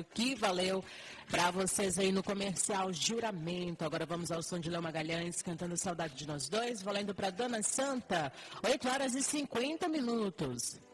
que valeu para vocês aí no comercial Juramento. Agora vamos ao som de Léo Magalhães cantando Saudade de Nós Dois, valendo para Dona Santa, 8h50.